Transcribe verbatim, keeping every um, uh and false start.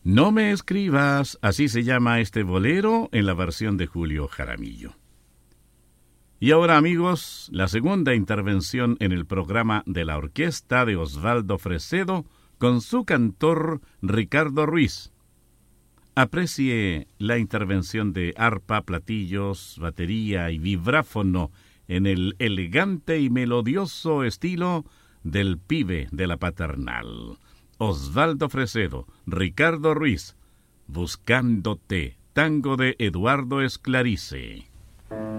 No me escribas, así se llama este bolero en la versión de Julio Jaramillo. Y ahora, amigos, la segunda intervención en el programa de la orquesta de Osvaldo Fresedo con su cantor Ricardo Ruiz. Aprecie la intervención de arpa, platillos, batería y vibráfono en el elegante y melodioso estilo del pibe de la paternal. Osvaldo Fresedo, Ricardo Ruiz, Buscándote, tango de Eduardo Esclarice.